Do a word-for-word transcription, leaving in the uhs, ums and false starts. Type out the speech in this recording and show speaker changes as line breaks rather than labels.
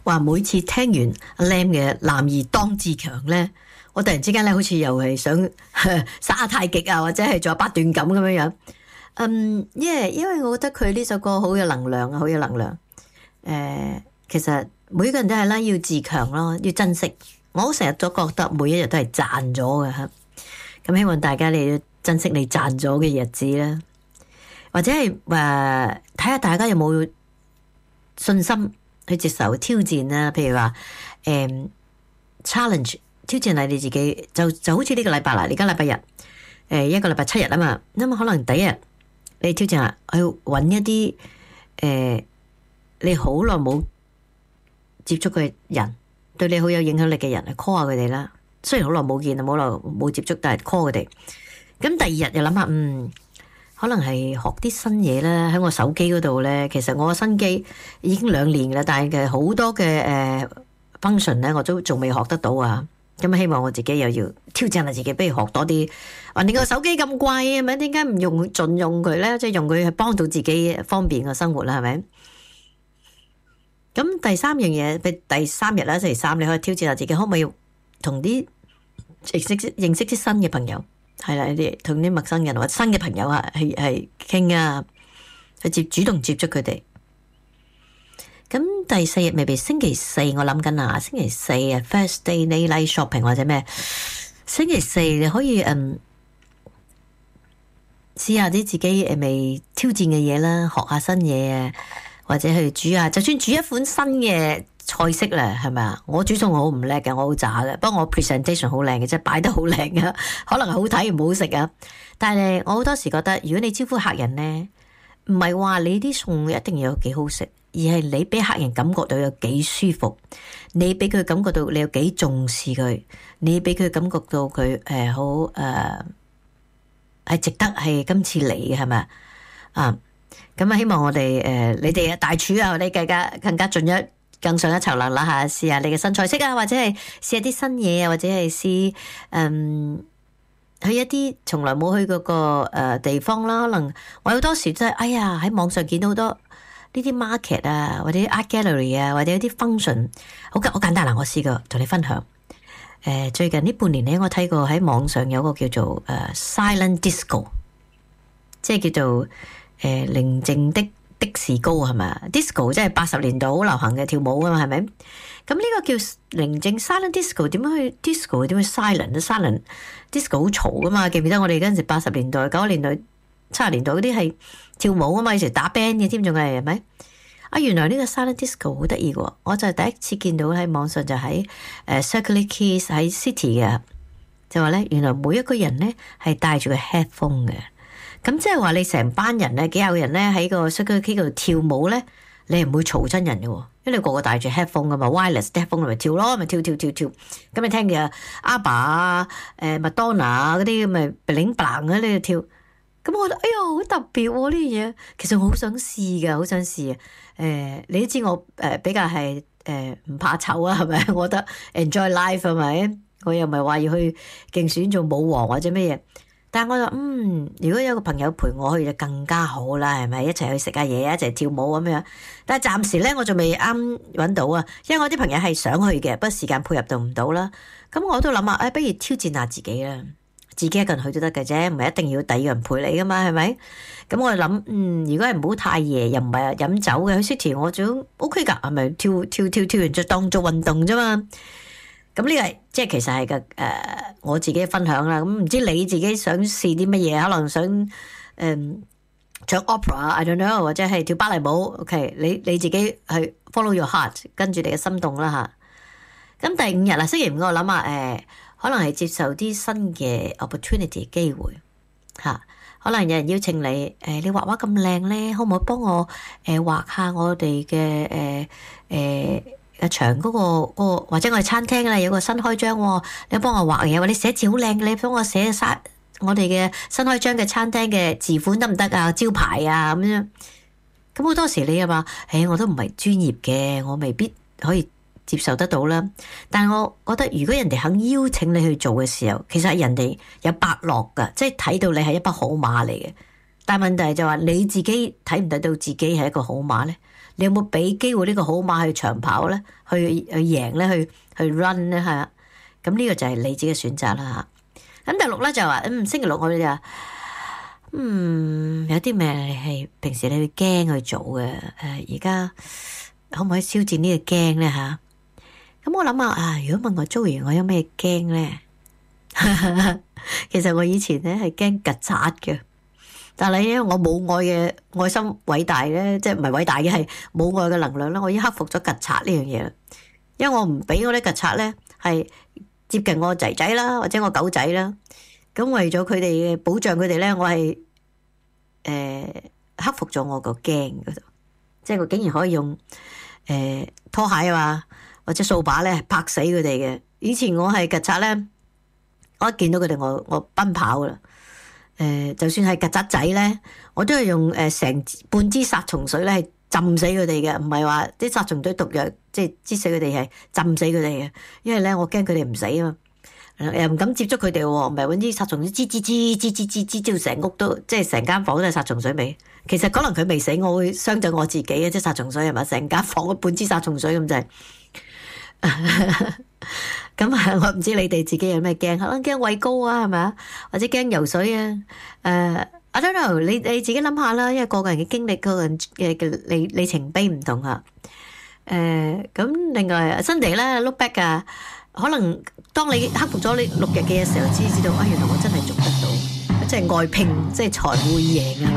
話每次聽完阿 Lam 嘅男兒當自強咧，我突然之間咧好似又係想耍下太極啊，或者係做八段錦咁樣樣。嗯，因為因為我覺得佢呢首歌好有能量啊，好有能量。誒、呃，其實每個人都係啦，要自強咯，要珍惜。我成日都覺得每一日都係賺咗嘅吓。咁希望大家你要珍惜你賺咗嘅日子啦，或者係誒睇下大家有冇信心去接受挑戰啦。譬如話誒、嗯、challenge 挑戰係你自己，就就好似呢個禮拜啦，而家禮拜日誒一個禮拜七日啊嘛，咁可能第一日你挑戰下去揾一啲誒、呃、你好耐冇接觸嘅人，對你好有影響力嘅人，去 call 下佢哋啦。雖然好耐冇見啊，冇耐冇接觸，但係 call 佢哋。咁第二日又諗下，嗯，可能係學啲新嘢啦。喺我手機嗰度咧，其實我個新機已經兩年啦，但係嘅好多嘅誒 function 咧，我都仲未學得到啊。咁希望我自己又要挑戰下自己，不如學多啲。話你個手機咁貴，係咪？點解唔用盡用佢咧？即係用佢去幫到自己方便個生活啦，係咪？咁第三樣嘢，第第三日啦，星期三你可以挑戰下自己，可唔可以同啲認識認識啲新嘅朋友，係啦，啲同啲陌生人或者新嘅朋友啊，係係傾啊，去接主動接觸佢哋。咁第四日未必星期四，我諗緊啊，星期四啊 ，first day night shopping 或者咩？星期四你可以嗯試下啲自己誒未挑戰嘅嘢啦，學下新嘢啊。或者去煮下，就算煮一款新嘅菜式咧，係咪啊？我煮餸我好唔叻嘅，我好渣嘅。不過我 presentation 好靚嘅，即係擺得好靚嘅，可能係好睇唔好食啊。但係我好多時覺得，如果你招呼客人咧，唔係話你啲餸一定要有幾好食，而係你俾客人感覺到有幾舒服，你俾佢感覺到你有幾重視佢，你俾佢感覺到佢誒好誒係值得係今次嚟嘅，係咪啊？咁啊，希望我哋誒、呃，你哋嘅大廚啊，你更加更加進一更上一層樓啦吓，試下你嘅新菜式啊，或者係試下啲新嘢啊，或者係試嗯去一啲從來冇去過個誒地方啦。可能我好多時真係，哎呀喺網上見到好多呢啲 market 啊，或者 art gallery 啊，或者一啲 function，好簡好簡單啦。我試過同你分享，誒、呃、最近呢半年咧，我睇過喺網上有個叫做誒、呃、silent disco， 即係叫做。誒，寧靜的的士高係咪 ？Disco 即係八十年代好流行嘅跳舞啊嘛，係咪？咁呢個叫寧靜 silent disco， 點樣去 disco？ 點樣 silent？silent disco 好嘈噶嘛？記唔記得我哋嗰陣時八十年代、九十年代、七十年代嗰啲係跳舞啊嘛，以前打 band 嘅添，仲係係咪？啊，原來呢個 silent disco 好得意嘅，我就係第一次見到喺網上，就喺誒 Circular Quay 喺 City 嘅，就話咧原來每一個人咧係戴住個 headphone 嘅。咁即係話你成班人咧，幾廿個人咧喺個 Circular Quay 度跳舞咧，你係唔會嘈親人嘅，因為你個個戴住 headphone 噶嘛 ，wireless headphone 咪跳咯，咪跳跳跳跳。咁你聽嘅阿爸啊、誒麥當娜啊嗰啲咁咪 bling bling 喺呢度跳。咁我覺得哎呀好特別喎呢樣嘢，其實我好想試噶，好想試啊。誒、呃，你都知我誒比較係誒唔怕醜啊，係咪？我覺得 enjoy life 係咪？我又唔係話要去競選做舞王或者乜嘢。但係我就嗯，如果有個朋友陪我去就更加好啦，係咪？一齊去食下嘢，一齊跳舞咁樣。但係暫時咧，我仲未啱搵到啊，因為我啲朋友係想去嘅，不過時間配合到唔到啦。咁我都諗下，誒、哎，不如挑戰下自己啦，自己一個人去都得嘅啫，唔係一定要第二個人陪你噶嘛，係咪？咁我就諗，嗯，如果係唔好太夜，又唔係飲酒嘅，去 City 我仲 OK 噶，係咪？跳跳跳跳完就當做運動啫嘛。咁呢個即係其實係個誒我自己分享啦。咁唔知你自己想試啲乜嘢？可能想誒、呃、唱 opera，I don't know， 或者係跳芭蕾舞。OK， 你你自己去 follow your heart， 跟住你嘅心動啦吓。咁第五日啦，星期五我諗下誒，可能係接受啲新嘅 opportunity 機會吓、啊。可能有人邀請你誒、呃，你畫畫咁靚咧，可唔可以幫我誒畫、呃、下我哋嘅誒誒？呃呃嘅牆嗰個嗰個，或者我哋餐廳啦，有個新開張，你幫我畫嘢，或者你寫字好靚嘅，你幫我寫晒我哋嘅新開張嘅餐廳嘅字款得唔得啊？招牌啊咁樣。咁好多時你又話，誒，我都唔係專業嘅，我未必可以接受得到啦。但係我覺得，如果人哋肯邀請你去做嘅時候，其實係人哋有伯樂噶，即係睇到你係一匹好馬嚟嘅。但係問題就話你自己睇唔睇到自己係一個好馬咧？ 你有冇俾機會呢個好馬去長跑咧？去去贏咧？去去 run 咧？係啊，咁呢個就係你自己嘅選擇啦嚇。咁第六咧就話，嗯，星期六我哋就話，嗯，有啲咩係平時你會驚去做嘅？誒，而家可唔可以消戰呢個驚咧嚇？咁我諗下啊，如果問我 Joey，我有咩驚咧？其實我以前咧係驚曱甴嘅，但係因為我母愛嘅愛心偉大咧，即係唔係偉大嘅係母愛嘅能量咧，我已經克服咗曱甴呢樣嘢啦。因為我唔俾我啲曱甴咧係接近我仔仔啦，或者我狗仔啦。咁為咗佢哋嘅保障佢哋咧，我係誒、呃、克服咗我個驚嗰度，即係我竟然可以用誒、呃、拖鞋啊或者掃把咧拍死佢哋嘅。以前我係曱甴咧。我一見到佢哋，我我奔跑噶啦。誒、呃，就算係曱甴仔咧，我都係用誒成、呃、半支殺蟲水咧，係浸死佢哋嘅，唔係話啲殺蟲劑毒藥，即係支死佢哋係浸死佢哋嘅。因為咧，我驚佢哋唔死啊嘛，又唔敢接觸佢哋喎，唔係搵啲殺蟲劑，吱吱吱吱吱吱吱，到成屋都即係成間房都係殺蟲水味。其實可能佢未死，我會傷咗我自己嘅，即係殺蟲水係咪？成間房半支殺蟲水咁就係。咁啊，我唔知你哋自己有咩驚，可能驚畏高啊，係咪啊？或者驚游水啊？誒、uh, ，I don't know，你你自己諗下啦，因為個個人嘅經歷、個人嘅嘅里里程碑唔同啊。誒、uh, 咁另外新地咧 look back 啊，可能當你克服咗呢六日嘅時候，先知道啊，原來我真係做得到，即係外拼，即係財會贏啊！